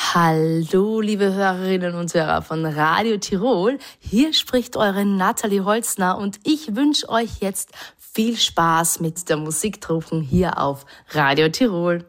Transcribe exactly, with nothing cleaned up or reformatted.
Hallo, liebe Hörerinnen und Hörer von Radio Tirol. Hier spricht eure Nathalie Holzner und ich wünsche euch jetzt viel Spaß mit der Musiktruppen hier auf Radio Tirol.